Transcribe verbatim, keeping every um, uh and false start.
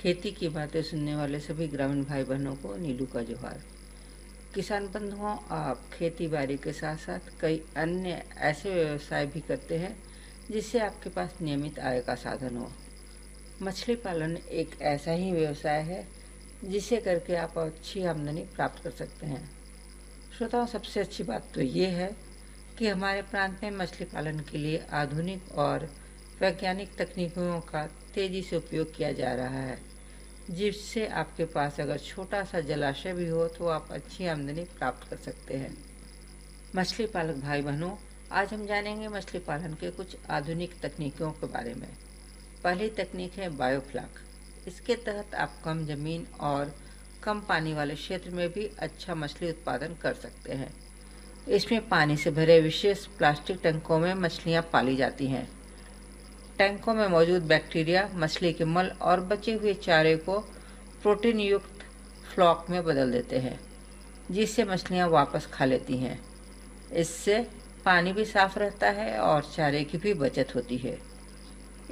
खेती की बातें सुनने वाले सभी ग्रामीण भाई बहनों को नीलू का जोहार। किसान बंधुओं, आप खेती बाड़ी के साथ साथ कई अन्य ऐसे व्यवसाय भी करते हैं जिससे आपके पास नियमित आय का साधन हो। मछली पालन एक ऐसा ही व्यवसाय है जिसे करके आप अच्छी आमदनी प्राप्त कर सकते हैं। श्रोताओं, सबसे अच्छी बात तो ये है कि हमारे प्रांत में मछली पालन के लिए आधुनिक और वैज्ञानिक तकनीकों का तेज़ी से उपयोग किया जा रहा है, जिससे आपके पास अगर छोटा सा जलाशय भी हो तो आप अच्छी आमदनी प्राप्त कर सकते हैं। मछली पालक भाई बहनों, आज हम जानेंगे मछली पालन के कुछ आधुनिक तकनीकों के बारे में। पहली तकनीक है बायोफ्लॉक। इसके तहत आप कम जमीन और कम पानी वाले क्षेत्र में भी अच्छा मछली उत्पादन कर सकते हैं। इसमें पानी से भरे विशेष प्लास्टिक टैंकों में मछलियां पाली जाती हैं। टैंकों में मौजूद बैक्टीरिया मछली के मल और बचे हुए चारे को प्रोटीन युक्त फ्लॉक में बदल देते हैं, जिससे मछलियां वापस खा लेती हैं। इससे पानी भी साफ रहता है और चारे की भी बचत होती है।